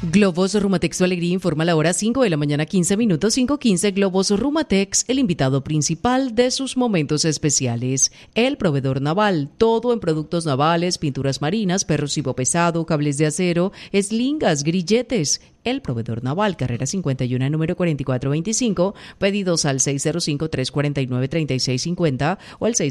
Globos Rumatex Tu Alegría informa la hora 5 de la mañana 15 minutos, 5:15. Globos Rumatex, el invitado principal de sus momentos especiales. El proveedor naval, todo en productos navales, pinturas marinas, perrosivo pesado, cables de acero, eslingas, grilletes. El proveedor naval, carrera 51, número 4425, pedidos al 605-349-3650 o al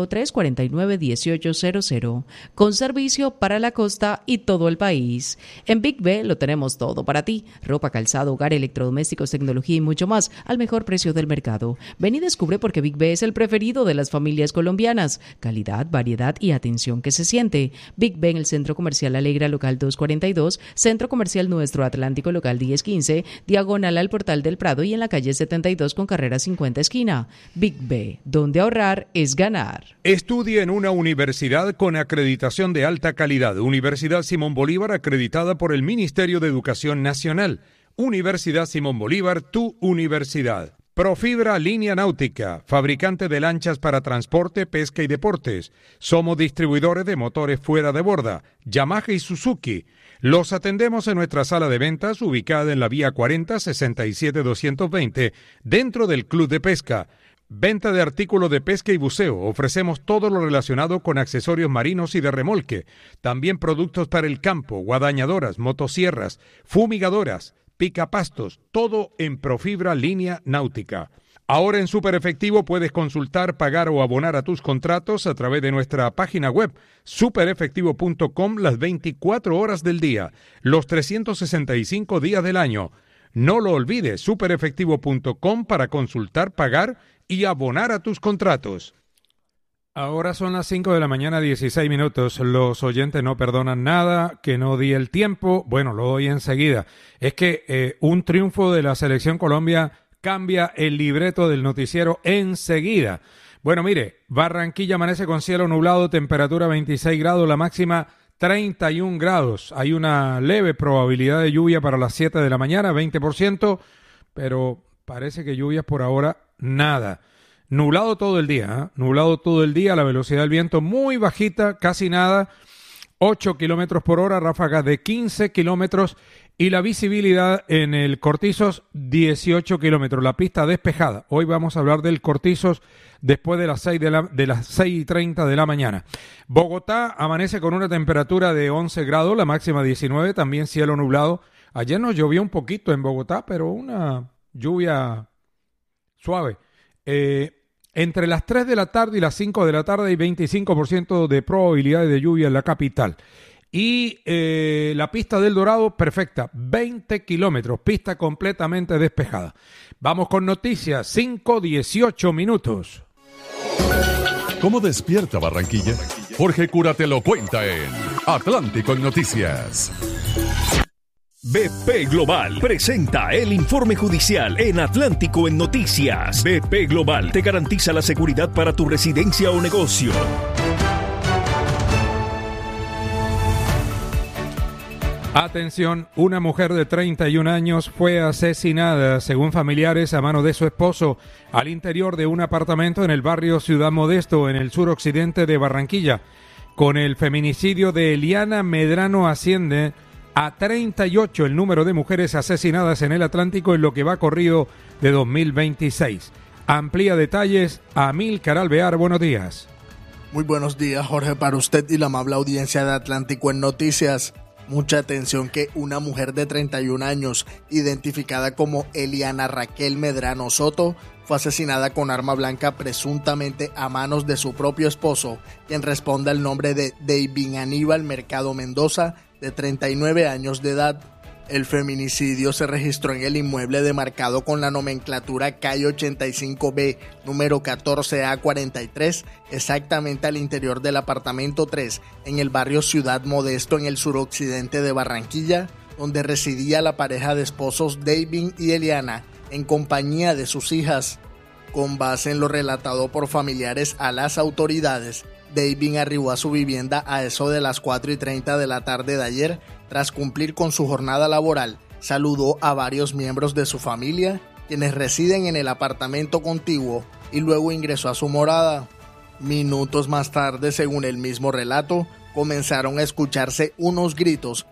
605-349-1800, con servicio para la costa y todo el país. En Big B lo tenemos todo para ti: ropa, calzado, hogar, electrodomésticos, tecnología y mucho más al mejor precio del mercado. Ven y descubre por qué Big B es el preferido de las familias colombianas. Calidad, variedad y atención que se siente. Big B en el Centro Comercial Alegra, local 242, Centro Comercial Nuestro Atlántico, local 1015, diagonal al Portal del Prado, y en la calle 72 con carrera 50 esquina. Big B, donde ahorrar es ganar. Estudia en una universidad con acreditación de alta calidad. Universidad Simón Bolívar, acreditada por el Ministerio de Educación Nacional. Universidad Simón Bolívar, tu universidad. Profibra Línea Náutica, fabricante de lanchas para transporte, pesca y deportes. Somos distribuidores de motores fuera de borda, Yamaha y Suzuki. Los atendemos en nuestra sala de ventas, ubicada en la vía 40-67-220, dentro del Club de Pesca. Venta de artículos de pesca y buceo. Ofrecemos todo lo relacionado con accesorios marinos y de remolque. También productos para el campo, guadañadoras, motosierras, fumigadoras, picapastos, todo en Profibra Línea Náutica. Ahora en Super Efectivo puedes consultar, pagar o abonar a tus contratos a través de nuestra página web superefectivo.com las 24 horas del día, los 365 días del año. No lo olvides, superefectivo.com para consultar, pagar y abonar a tus contratos. Ahora son las 5 de la mañana, 16 minutos. Los oyentes no perdonan nada, que no di el tiempo. Bueno, lo doy enseguida. Es que un triunfo de la Selección Colombia cambia el libreto del noticiero enseguida. Bueno, mire, Barranquilla amanece con cielo nublado, temperatura 26 grados, la máxima 31 grados. Hay una leve probabilidad de lluvia para las 7 de la mañana, 20%, pero parece que lluvias por ahora nada. Nublado todo el día, nublado todo el día, la velocidad del viento muy bajita, casi nada, 8 kilómetros por hora, ráfagas de 15 kilómetros y la visibilidad en el Cortizos 18 kilómetros, la pista despejada. Hoy vamos a hablar del Cortizos después de las 6:30 de la mañana. Bogotá amanece con una temperatura de 11 grados, la máxima 19, también cielo nublado. Ayer nos llovió un poquito en Bogotá, pero una lluvia suave. Entre las 3 de la tarde y las 5 de la tarde hay 25% de probabilidad de lluvia en la capital. Y la pista del Dorado, perfecta, 20 kilómetros, pista completamente despejada. Vamos con noticias, 5:18 minutos. ¿Cómo despierta Barranquilla? Jorge Cura te lo cuenta en Atlántico en Noticias. BP Global presenta el informe judicial en Atlántico en Noticias. BP Global te garantiza la seguridad para tu residencia o negocio. Atención, una mujer de 31 años fue asesinada, según familiares, a mano de su esposo, al interior de un apartamento en el barrio Ciudad Modesto, en el suroccidente de Barranquilla. Con el feminicidio de Eliana Medrano asciende a 38 el número de mujeres asesinadas en el Atlántico en lo que va corrido de 2026. Amplía detalles Amílcar Alvear, buenos días. Muy buenos días, Jorge, para usted y la amable audiencia de Atlántico en Noticias. Mucha atención que una mujer de 31 años, identificada como Eliana Raquel Medrano Soto, fue asesinada con arma blanca presuntamente a manos de su propio esposo, quien responde al nombre de David Aníbal Mercado Mendoza, de 39 años de edad. El feminicidio se registró en el inmueble demarcado con la nomenclatura calle 85B, número 14A43, exactamente al interior del apartamento 3, en el barrio Ciudad Modesto, en el suroccidente de Barranquilla, donde residía la pareja de esposos David y Eliana, en compañía de sus hijas. Con base en lo relatado por familiares a las autoridades, David arribó a su vivienda a eso de las 4:30 de la tarde de ayer. Tras cumplir con su jornada laboral, saludó a varios miembros de su familia, quienes residen en el apartamento contiguo, y luego ingresó a su morada. Minutos más tarde, según el mismo relato, comenzaron a escucharse unos gritos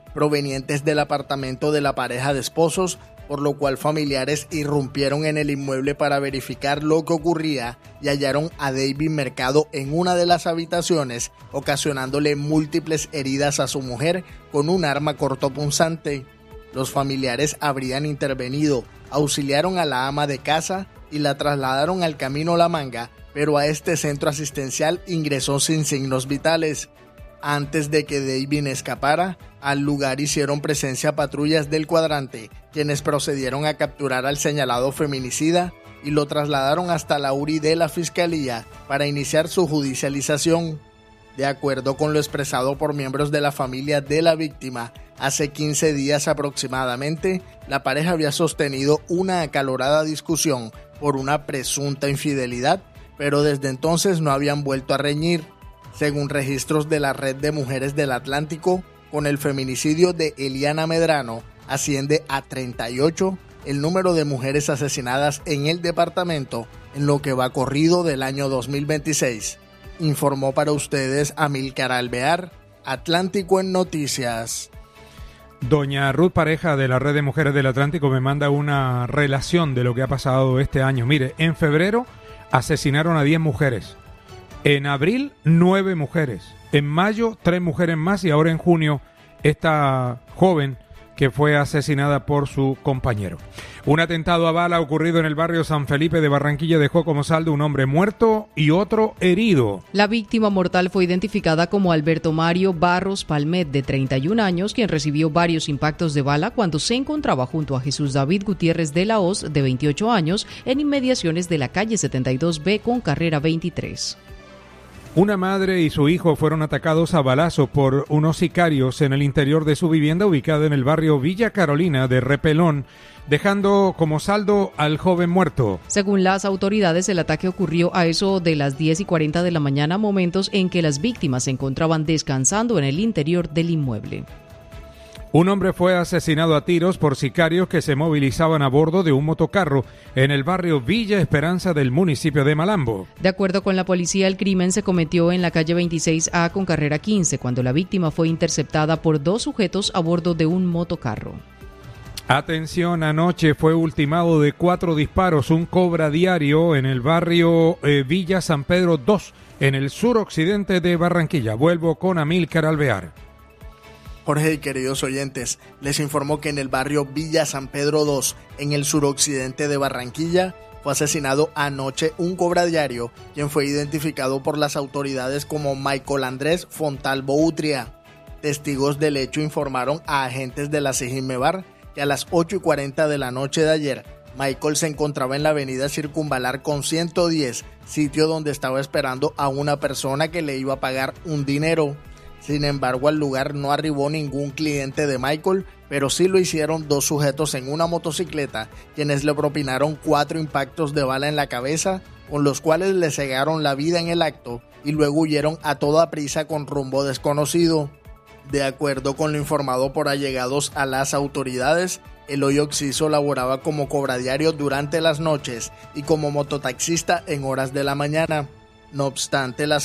provenientes del apartamento de la pareja de esposos, por lo cual familiares irrumpieron en el inmueble para verificar lo que ocurría y hallaron a David Mercado en una de las habitaciones, ocasionándole múltiples heridas a su mujer con un arma cortopunzante. Los familiares habrían intervenido, auxiliaron a la ama de casa y la trasladaron al Camino La Manga, pero a este centro asistencial ingresó sin signos vitales. Antes de que David escapara, al lugar hicieron presencia patrullas del cuadrante, quienes procedieron a capturar al señalado feminicida y lo trasladaron hasta la URI de la Fiscalía para iniciar su judicialización. De acuerdo con lo expresado por miembros de la familia de la víctima, hace 15 días aproximadamente, la pareja había sostenido una acalorada discusión por una presunta infidelidad, pero desde entonces no habían vuelto a reñir. Según registros de la Red de Mujeres del Atlántico, con el feminicidio de Eliana Medrano, asciende a 38 el número de mujeres asesinadas en el departamento en lo que va corrido del año 2026. Informó para ustedes Amílcar Alvear, Atlántico en Noticias. Doña Ruth Pareja de la Red de Mujeres del Atlántico me manda una relación de lo que ha pasado este año. Mire, en febrero asesinaron a 10 mujeres. En abril, 9 mujeres. En mayo, 3 mujeres más. Y ahora en junio, esta joven que fue asesinada por su compañero. Un atentado a bala ocurrido en el barrio San Felipe de Barranquilla dejó como saldo un hombre muerto y otro herido. La víctima mortal fue identificada como Alberto Mario Barros Palmet, de 31 años, quien recibió varios impactos de bala cuando se encontraba junto a Jesús David Gutiérrez de la Hoz, de 28 años, en inmediaciones de la calle 72B con carrera 23. Una madre y su hijo fueron atacados a balazos por unos sicarios en el interior de su vivienda ubicada en el barrio Villa Carolina de Repelón, dejando como saldo al joven muerto. Según las autoridades, el ataque ocurrió a eso de las 10:40 de la mañana, momentos en que las víctimas se encontraban descansando en el interior del inmueble. Un hombre fue asesinado a tiros por sicarios que se movilizaban a bordo de un motocarro en el barrio Villa Esperanza del municipio de Malambo. De acuerdo con la policía, el crimen se cometió en la calle 26A con carrera 15, cuando la víctima fue interceptada por 2 sujetos a bordo de un motocarro. Atención, anoche fue ultimado de 4 disparos un cobra diario en el barrio Villa San Pedro 2, en el suroccidente de Barranquilla. Vuelvo con Amílcar Alvear. Jorge y queridos oyentes, les informo que en el barrio Villa San Pedro 2, en el suroccidente de Barranquilla, fue asesinado anoche un cobra diario, quien fue identificado por las autoridades como Michael Andrés Fontalvo Utria. Testigos del hecho informaron a agentes de la Sijimebar que a las 8:40 de la noche de ayer, Michael se encontraba en la avenida Circunvalar con 110, sitio donde estaba esperando a una persona que le iba a pagar un dinero. Sin embargo, al lugar no arribó ningún cliente de Michael, pero sí lo hicieron 2 sujetos en una motocicleta, quienes le propinaron 4 impactos de bala en la cabeza, con los cuales le cegaron la vida en el acto y luego huyeron a toda prisa con rumbo desconocido. De acuerdo con lo informado por allegados a las autoridades, el hoy occiso laboraba como cobradiario durante las noches y como mototaxista en horas de la mañana. No obstante, las